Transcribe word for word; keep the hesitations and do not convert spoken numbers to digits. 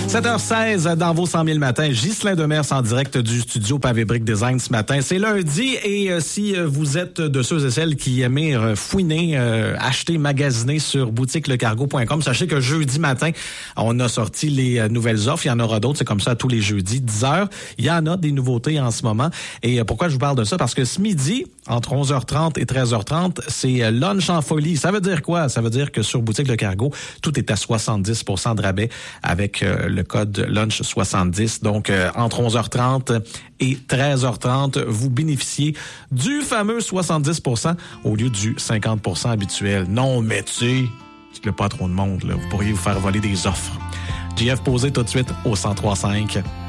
sept heures seize dans vos cent mille matins. Ghislain Demers en direct du studio Pavé Brick Design ce matin. C'est lundi et euh, si euh, vous êtes de ceux et celles qui aimez euh, fouiner, euh, acheter, magasiner sur boutique le cargo point com, sachez que jeudi matin, on a sorti les euh, nouvelles offres. Il y en aura d'autres. C'est comme ça tous les jeudis, dix heures. Il y en a des nouveautés en ce moment. Et euh, pourquoi je vous parle de ça? Parce que ce midi, entre onze heures trente et treize heures trente, c'est euh, lunch en folie. Ça veut dire quoi? Ça veut dire que sur boutique le cargo, tout est à soixante-dix pour cent de rabais avec euh, le code lunch soixante-dix. Donc, euh, entre onze heures trente et treize heures trente, vous bénéficiez du fameux soixante-dix pour cent au lieu du cinquante pour cent habituel. Non, mais tu sais, il n'y a pas trop de monde, là. Vous pourriez vous faire voler des offres. J F posé tout de suite au cent trois cinq.